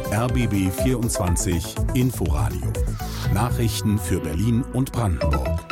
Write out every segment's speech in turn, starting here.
RBB 24 Inforadio. Nachrichten für Berlin und Brandenburg.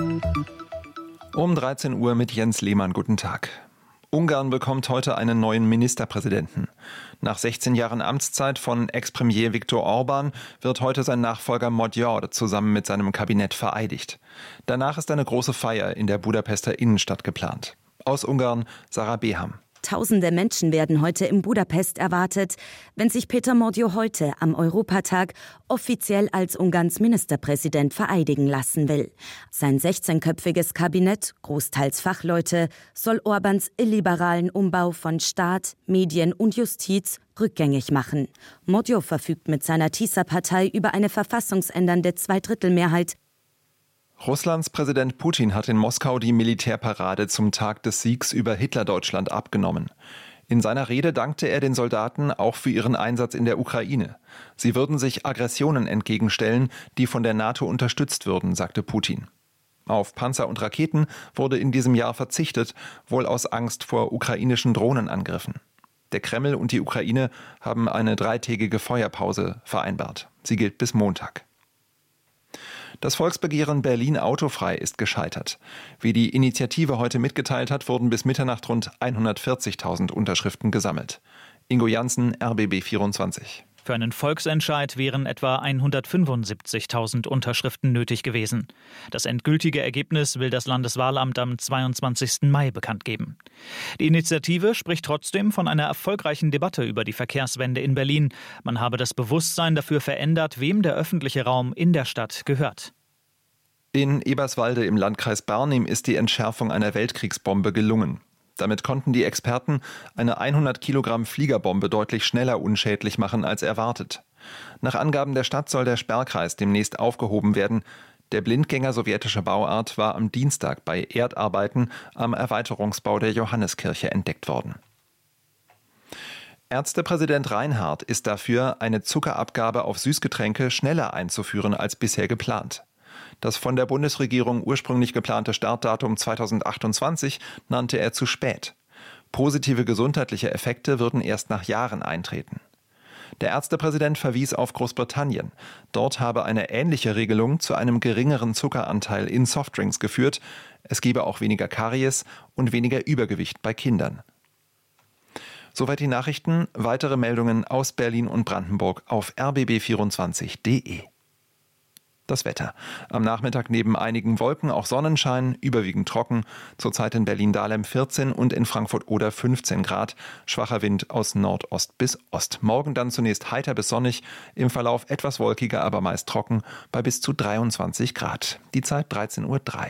Um 13 Uhr mit Jens Lehmann. Guten Tag. Ungarn bekommt heute einen neuen Ministerpräsidenten. Nach 16 Jahren Amtszeit von Ex-Premier Viktor Orbán wird heute sein Nachfolger Magyar zusammen mit seinem Kabinett vereidigt. Danach ist eine große Feier in der Budapester Innenstadt geplant. Aus Ungarn Sarah Beham. Tausende Menschen werden heute in Budapest erwartet, wenn sich Péter Magyar heute am Europatag offiziell als Ungarns Ministerpräsident vereidigen lassen will. Sein 16-köpfiges Kabinett, großteils Fachleute, soll Orbáns illiberalen Umbau von Staat, Medien und Justiz rückgängig machen. Magyar verfügt mit seiner TISA-Partei über eine verfassungsändernde Zweidrittelmehrheit. Russlands Präsident Putin hat in Moskau die Militärparade zum Tag des Siegs über Hitlerdeutschland abgenommen. In seiner Rede dankte er den Soldaten auch für ihren Einsatz in der Ukraine. Sie würden sich Aggressionen entgegenstellen, die von der NATO unterstützt würden, sagte Putin. Auf Panzer und Raketen wurde in diesem Jahr verzichtet, wohl aus Angst vor ukrainischen Drohnenangriffen. Der Kreml und die Ukraine haben eine 3-tägige Feuerpause vereinbart. Sie gilt bis Montag. Das Volksbegehren Berlin autofrei ist gescheitert. Wie die Initiative heute mitgeteilt hat, wurden bis Mitternacht rund 140.000 Unterschriften gesammelt. Ingo Janssen, RBB 24. Für einen Volksentscheid wären etwa 175.000 Unterschriften nötig gewesen. Das endgültige Ergebnis will das Landeswahlamt am 22. Mai bekannt geben. Die Initiative spricht trotzdem von einer erfolgreichen Debatte über die Verkehrswende in Berlin. Man habe das Bewusstsein dafür verändert, wem der öffentliche Raum in der Stadt gehört. In Eberswalde im Landkreis Barnim ist die Entschärfung einer Weltkriegsbombe gelungen. Damit konnten die Experten eine 100 Kilogramm Fliegerbombe deutlich schneller unschädlich machen als erwartet. Nach Angaben der Stadt soll der Sperrkreis demnächst aufgehoben werden. Der Blindgänger sowjetischer Bauart war am Dienstag bei Erdarbeiten am Erweiterungsbau der Johanneskirche entdeckt worden. Ärztepräsident Reinhardt ist dafür, eine Zuckerabgabe auf Süßgetränke schneller einzuführen als bisher geplant. Das von der Bundesregierung ursprünglich geplante Startdatum 2028 nannte er zu spät. Positive gesundheitliche Effekte würden erst nach Jahren eintreten. Der Ärztepräsident verwies auf Großbritannien. Dort habe eine ähnliche Regelung zu einem geringeren Zuckeranteil in Softdrinks geführt. Es gebe auch weniger Karies und weniger Übergewicht bei Kindern. Soweit die Nachrichten. Weitere Meldungen aus Berlin und Brandenburg auf rbb24.de. Das Wetter. Am Nachmittag neben einigen Wolken auch Sonnenschein, überwiegend trocken. Zurzeit in Berlin-Dahlem 14 und in Frankfurt-Oder 15 Grad. Schwacher Wind aus Nordost bis Ost. Morgen dann zunächst heiter bis sonnig. Im Verlauf etwas wolkiger, aber meist trocken bei bis zu 23 Grad. Die Zeit 13:03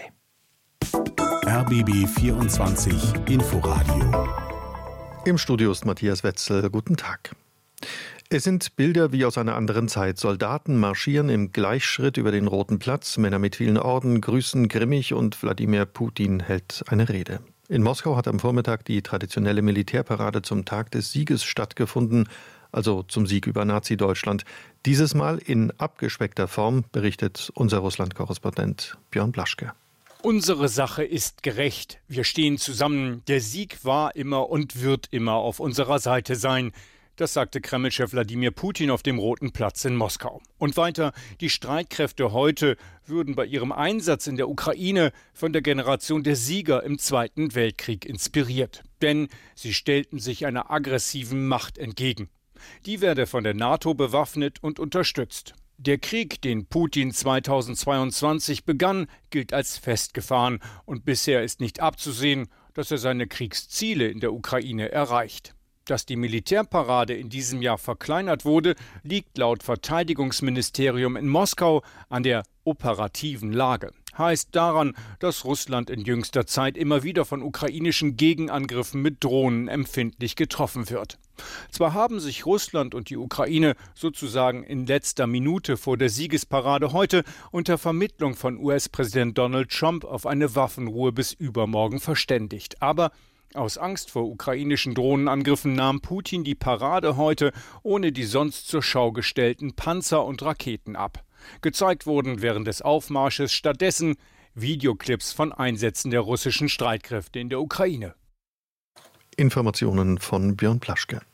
Uhr. RBB 24 Inforadio. Im Studio ist Matthias Wetzel. Guten Tag. Es sind Bilder wie aus einer anderen Zeit. Soldaten marschieren im Gleichschritt über den Roten Platz. Männer mit vielen Orden grüßen grimmig und Wladimir Putin hält eine Rede. In Moskau hat am Vormittag die traditionelle Militärparade zum Tag des Sieges stattgefunden, also zum Sieg über Nazi-Deutschland. Dieses Mal in abgespeckter Form, berichtet unser Russland-Korrespondent Björn Blaschke. Unsere Sache ist gerecht. Wir stehen zusammen. Der Sieg war immer und wird immer auf unserer Seite sein. Das sagte Kreml-Chef Wladimir Putin auf dem Roten Platz in Moskau. Und weiter, die Streitkräfte heute würden bei ihrem Einsatz in der Ukraine von der Generation der Sieger im Zweiten Weltkrieg inspiriert. Denn sie stellten sich einer aggressiven Macht entgegen. Die werde von der NATO bewaffnet und unterstützt. Der Krieg, den Putin 2022 begann, gilt als festgefahren. Und bisher ist nicht abzusehen, dass er seine Kriegsziele in der Ukraine erreicht. Dass die Militärparade in diesem Jahr verkleinert wurde, liegt laut Verteidigungsministerium in Moskau an der operativen Lage. Heißt daran, dass Russland in jüngster Zeit immer wieder von ukrainischen Gegenangriffen mit Drohnen empfindlich getroffen wird. Zwar haben sich Russland und die Ukraine sozusagen in letzter Minute vor der Siegesparade heute unter Vermittlung von US-Präsident Donald Trump auf eine Waffenruhe bis übermorgen verständigt. Aber aus Angst vor ukrainischen Drohnenangriffen nahm Putin die Parade heute ohne die sonst zur Schau gestellten Panzer und Raketen ab. Gezeigt wurden während des Aufmarsches stattdessen Videoclips von Einsätzen der russischen Streitkräfte in der Ukraine. Informationen von Björn Plaschke.